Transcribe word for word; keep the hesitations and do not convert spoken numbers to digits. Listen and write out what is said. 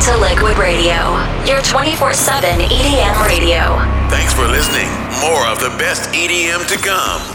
to Liquid Radio, your twenty-four seven E D M radio. Thanks for listening. More of the best E D M to come.